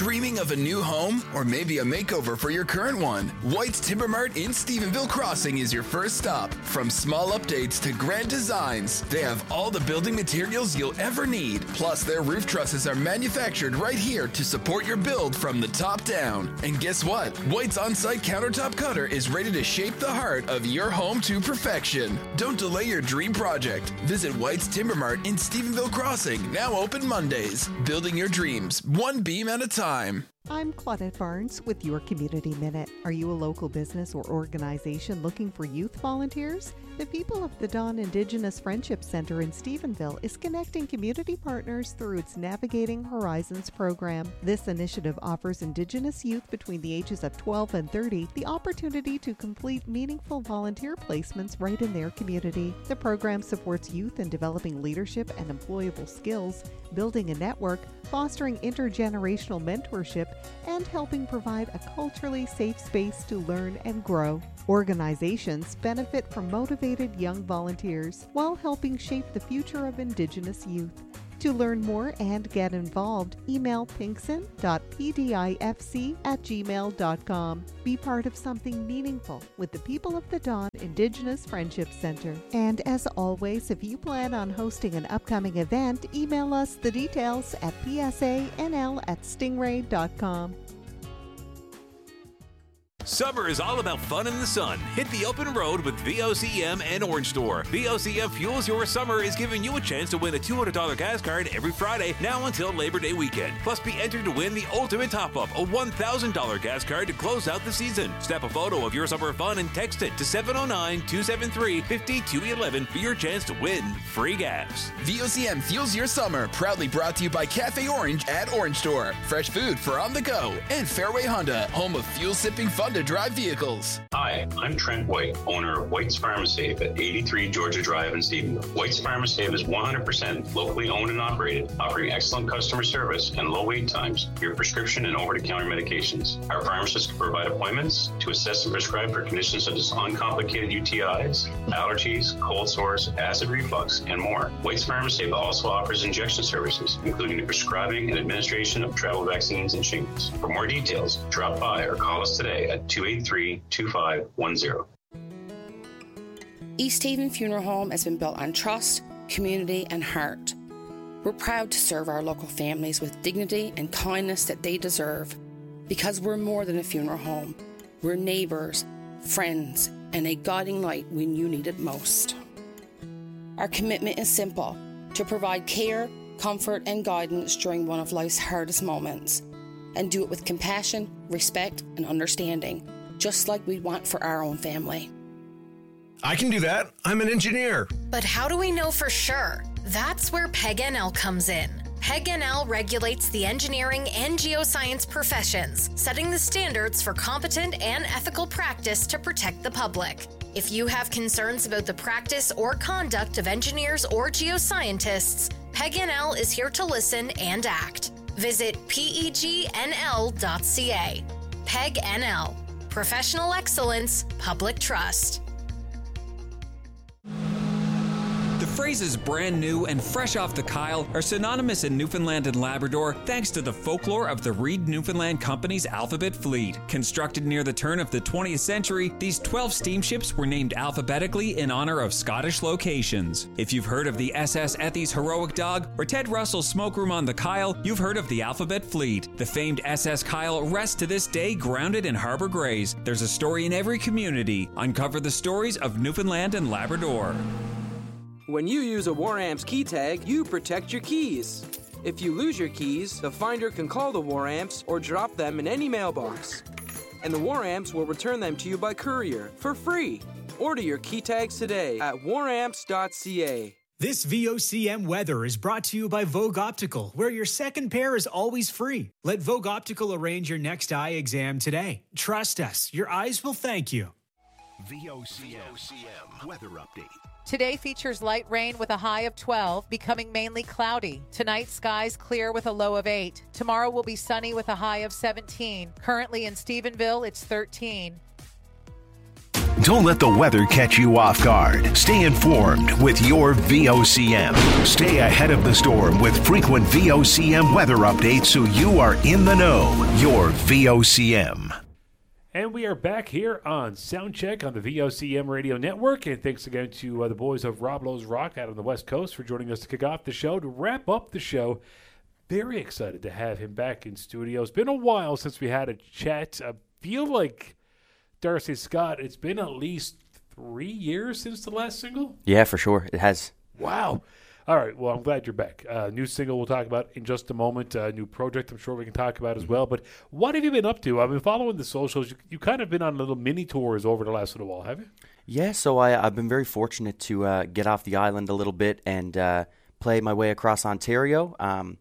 Dreaming of a new home or maybe a makeover for your current one? White's Timber Mart in Stephenville Crossing is your first stop. From small updates to grand designs, they have all the building materials you'll ever need. Plus, their roof trusses are manufactured right here to support your build from the top down. And guess what? White's on-site countertop cutter is ready to shape the heart of your home to perfection. Don't delay your dream project. Visit White's Timber Mart in Stephenville Crossing, now open Mondays. Building your dreams, one beam at a time. I'm Claudette Barnes with your Community Minute. Are you a local business or organization looking for youth volunteers? The People of the Dawn Indigenous Friendship Center in Stephenville is connecting community partners through its Navigating Horizons program. This initiative offers Indigenous youth between the ages of 12 and 30 the opportunity to complete meaningful volunteer placements right in their community. The program supports youth in developing leadership and employable skills, building a network, fostering intergenerational mentorship, and helping provide a culturally safe space to learn and grow. Organizations benefit from motivated young volunteers while helping shape the future of Indigenous youth. To learn more and get involved, email pinkson.pdifc@gmail.com. Be part of something meaningful with the People of the Dawn Indigenous Friendship Center. And as always, if you plan on hosting an upcoming event, email us the details at psanl@stingray.com. Summer is all about fun in the sun. Hit the open road with VOCM and Orange Store. VOCM Fuels Your Summer is giving you a chance to win a $200 gas card every Friday now until Labor Day weekend. Plus, be entered to win the ultimate top-up, a $1,000 gas card to close out the season. Snap a photo of your summer fun and text it to 709-273-5211 for your chance to win free gas. VOCM Fuels Your Summer, proudly brought to you by Cafe Orange at Orange Store. Fresh food for on the go. And Fairway Honda, home of fuel-sipping fun to drive vehicles. Hi, I'm Trent White, owner of White's Pharmasafe at 83 Georgia Drive in Stephenville. White's Pharmasafe is 100% locally owned and operated, offering excellent customer service and low wait times for your prescription and over-the-counter medications. Our pharmacists can provide appointments to assess and prescribe for conditions such as uncomplicated UTIs, allergies, cold sores, acid reflux, and more. White's Pharmasafe also offers injection services, including the prescribing and administration of travel vaccines and shingles. For more details, drop by or call us today at 283-2510. East Haven Funeral Home has been built on trust, community, and heart. We're proud to serve our local families with dignity and kindness that they deserve, because we're more than a funeral home. We're neighbors, friends, and a guiding light when you need it most. Our commitment is simple: to provide care, comfort, and guidance during one of life's hardest moments, and do it with compassion, respect, and understanding, just like we want for our own family. I can do that. I'm an engineer. But how do we know for sure? That's where PEG-NL comes in. PEG-NL regulates the engineering and geoscience professions, setting the standards for competent and ethical practice to protect the public. If you have concerns about the practice or conduct of engineers or geoscientists, PEG-NL is here to listen and act. Visit pegnl.ca. PEG-NL. Professional excellence, public trust. The phrases brand new and fresh off the Kyle are synonymous in Newfoundland and Labrador thanks to the folklore of the Reed Newfoundland Company's Alphabet Fleet. Constructed near the turn of the 20th century, these 12 steamships were named alphabetically in honor of Scottish locations. If you've heard of the SS Ethy's Heroic Dog or Ted Russell's Smoke Room on the Kyle, you've heard of the Alphabet Fleet. The famed SS Kyle rests to this day grounded in Harbor Grays. There's a story in every community. Uncover the stories of Newfoundland and Labrador. When you use a WarAmps key tag, you protect your keys. If you lose your keys, the finder can call the WarAmps or drop them in any mailbox. And the WarAmps will return them to you by courier for free. Order your key tags today at waramps.ca. This VOCM weather is brought to you by Vogue Optical, where your second pair is always free. Let Vogue Optical arrange your next eye exam today. Trust us, your eyes will thank you. VOCM weather update. Today features light rain with a high of 12, becoming mainly cloudy. Tonight, skies clear with a low of 8. Tomorrow will be sunny with a high of 17. Currently in Stephenville, it's 13. Don't let the weather catch you off guard. Stay informed with your VOCM. Stay ahead of the storm with frequent VOCM weather updates so you are in the know. Your VOCM. And we are back here on Soundcheck on the VOCM radio network. And thanks again to the boys of Rob Lowe's Rock out on the West Coast for joining us to kick off the show. To wrap up the show, very excited to have him back in studio. It's been a while since we had a chat. I feel like, Darcy Scott, it's been at least 3 years since the last single? Yeah, for sure. It has. Wow. All right, well, I'm glad you're back. New single we'll talk about in just a moment. New project I'm sure we can talk about as well. But what have you been up to? I've been following the socials. You kind of been on little mini tours over the last little while, have you? Yeah, so I've been very fortunate to get off the island a little bit and play my way across Ontario.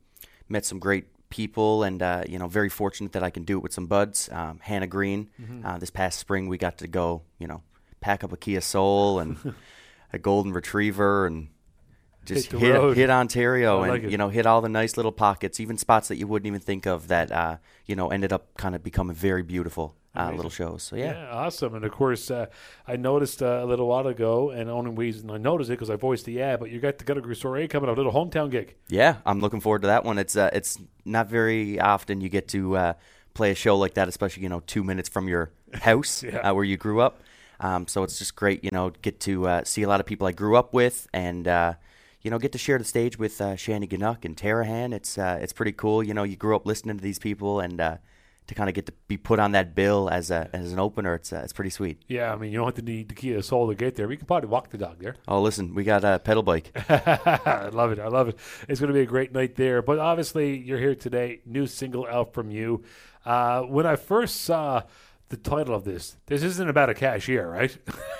Met some great people and, very fortunate that I can do it with some buds. Hannah Green, this past spring we got to go, pack up a Kia Soul and a Golden Retriever and just hit Ontario and, hit all the nice little pockets, even spots that you wouldn't even think of that, ended up kind of becoming very beautiful little shows. So, yeah. Awesome. And, of course, I noticed a little while ago, and the only reason I noticed it because I voiced the ad, but you got the Category Soiree coming up, a little hometown gig. Yeah, I'm looking forward to that one. It's not very often you get to play a show like that, especially, 2 minutes from your house where you grew up. So it's just great, get to see a lot of people I grew up with and get to share the stage with Shani Ganuk and Tarahan. It's pretty cool. You grew up listening to these people, and to kind of get to be put on that bill as an opener, it's pretty sweet. Yeah, I mean, you don't have to need the Kia Soul to get there. We can probably walk the dog there. Oh, listen, we got a pedal bike. I love it. It's going to be a great night there. But obviously, you're here today. New single out from you. When I first saw the title of this isn't about a cashier, right?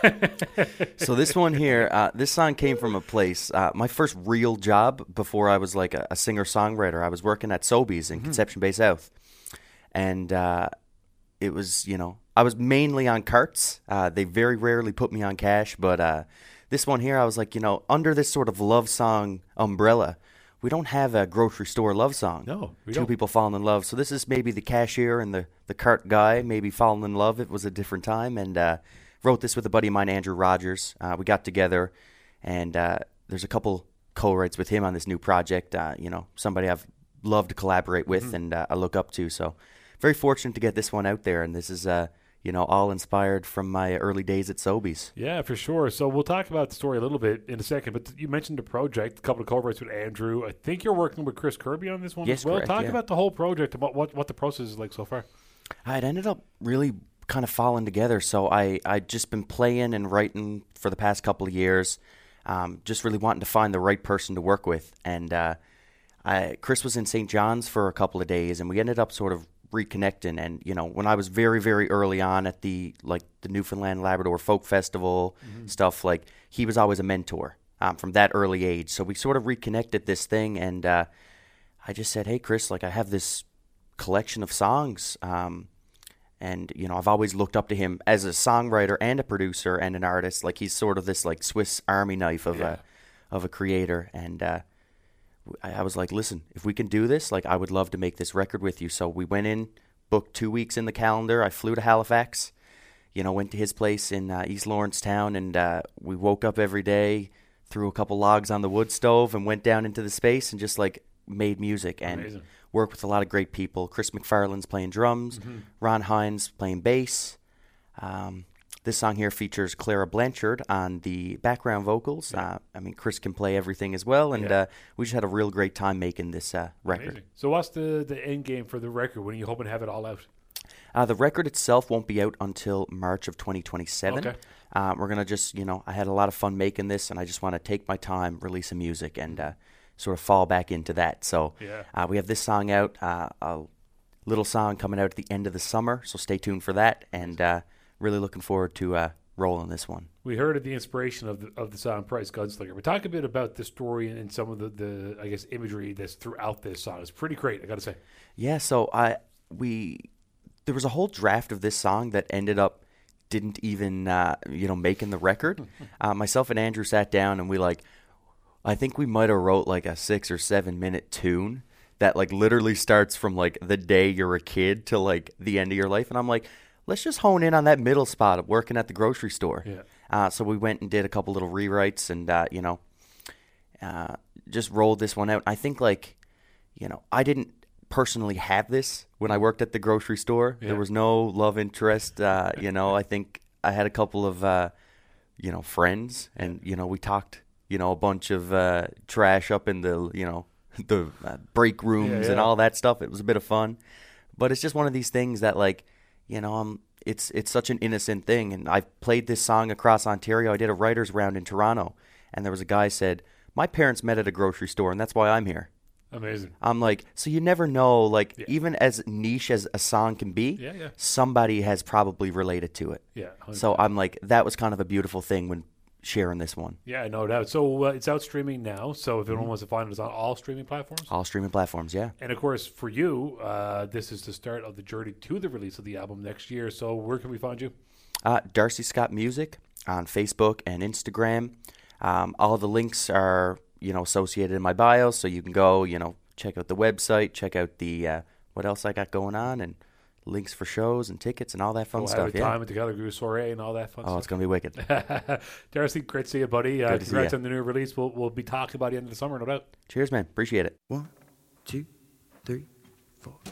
So this one here, this song came from a place. My first real job before I was like a singer-songwriter, I was working at Sobeys in Conception Bay South. And it was, I was mainly on carts. They very rarely put me on cash. But this one here, I was like, under this sort of love song umbrella, we don't have a grocery store love song. No, we Two don't. people falling in love. So this is maybe the cashier and the cart guy maybe falling in love. It was a different time. And wrote this with a buddy of mine, Andrew Rogers. We got together, and there's a couple co-writes with him on this new project. Somebody I've loved to collaborate with and I look up to. So very fortunate to get this one out there. And this is, all inspired from my early days at Sobeys. Yeah, for sure. So we'll talk about the story a little bit in a second. But you mentioned the project, a couple of co-writes with Andrew. I think you're working with Chris Kirby on this one as well. Correct, Talk about the whole project, about what the process is like so far. It ended up really kind of falling together. So I'd just been playing and writing for the past couple of years, just really wanting to find the right person to work with. And Chris was in St. John's for a couple of days, and we ended up sort of reconnecting. And when I was very, very early on at the Newfoundland Labrador Folk Festival stuff, like he was always a mentor from that early age. So we sort of reconnected this thing, and I just said, hey Chris, like I have this collection of songs, and I've always looked up to him as a songwriter and a producer and an artist. Like he's sort of this like Swiss Army knife of a creator. And I was like, listen, if we can do this, like I would love to make this record with you. So we went in, booked 2 weeks in the calendar. I flew to Halifax, went to his place in East Lawrencetown, and we woke up every day, threw a couple logs on the wood stove, and went down into the space and just like made music and worked with a lot of great people. Chris McFarland's playing drums, Ron Hines playing bass. This song here features Clara Blanchard on the background vocals. Chris can play everything as well, and we just had a real great time making this record. Amazing. So what's the end game for the record? When are you hoping to have it all out? The record itself won't be out until March of 2027. Okay. We're going to just, I had a lot of fun making this, and I just want to take my time releasing music and sort of fall back into that. So we have this song out, a little song coming out at the end of the summer, so stay tuned for that, and really looking forward to rolling this one. We heard of the inspiration of the song Price Gunslinger. But talk a bit about the story and some of the I guess, imagery that's throughout this song. It's pretty great, I got to say. Yeah, so there was a whole draft of this song that ended up didn't even, making the record. Myself and Andrew sat down and I think we might have wrote like a 6 or 7 minute tune that like literally starts from like the day you're a kid to like the end of your life. And I'm like, let's just hone in on that middle spot of working at the grocery store. Yeah. So we went and did a couple little rewrites and, just rolled this one out. I think, I didn't personally have this when I worked at the grocery store. Yeah. There was no love interest. I think I had a couple of, friends, and, we talked, a bunch of trash up in the, the break rooms and all that stuff. It was a bit of fun. But it's just one of these things that, it's such an innocent thing. And I played this song across Ontario. I did a writer's round in Toronto, and there was a guy said, my parents met at a grocery store, and that's why I'm here. Amazing. I'm like, so you never know, even as niche as a song can be, somebody has probably related to it. Yeah. 100%. So I'm like, that was kind of a beautiful thing when sharing this one. Yeah, no doubt. So it's out streaming now. So if anyone wants to find it, it's on all streaming platforms? All streaming platforms, yeah. And, of course, for you, this is the start of the journey to the release of the album next year. So where can we find you? Darcy Scott Music on Facebook and Instagram. All the links are, associated in my bio, so you can go, check out the website, check out the what else I got going on, and links for shows and tickets and all that fun stuff. Yeah, time together, Goose Soiree and all that fun stuff. Oh, it's gonna be wicked. Darcy, great to see you, buddy. Congrats on the new release. We'll be talking by the end of the summer, no doubt. Cheers, man. Appreciate it. 1, 2, 3, 4.